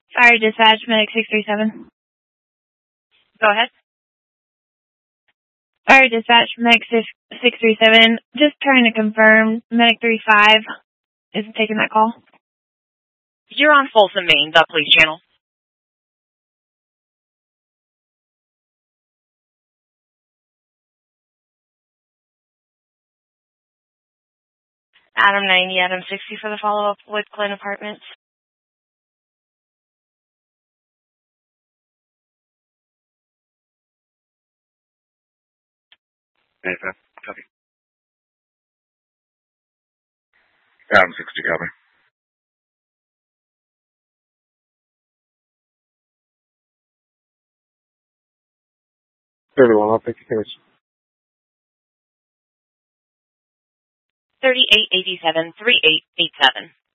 Fire dispatch, medic 637. Go ahead. Fire dispatch, medic 637. Just trying to confirm, medic 35 isn't taking that call. You're on Folsom, Maine, the police channel. Adam 90, Adam 60 for the follow-up with Glen Apartments. Hey, copy. Adam 60, copy. Everyone, I'll take your case. 3887, 3887.